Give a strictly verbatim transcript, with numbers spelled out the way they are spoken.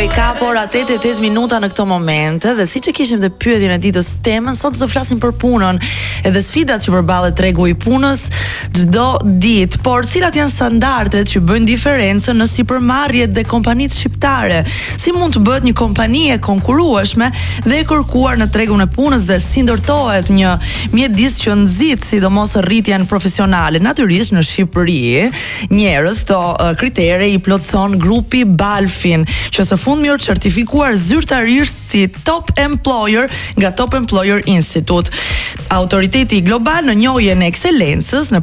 i ka por ora tetë e tetë minuta në këto momente dhe siç e kishim dhe pyetjen e ditës temën, sot do të flasim për punën edhe sfidat që përballet tregu i punës çdo ditë, por cilat janë standardet që bëjnë diferencën në sipërmarrjet dhe kompanitë shqiptare? Si mund të bëhet një kompani e konkurrueshme dhe e kërkuar në tregun e punës dhe si ndërtohet një mjedis që nxit sidomos rritjen profesionale? Natyrisht në Shqipëri njerëz këto kritere i plotson grupi Balfin, që së fundmi është certifikuar zyrtarisht si Top Employer nga Top Employer Institute, autoriteti global në njohjen e ekselencës në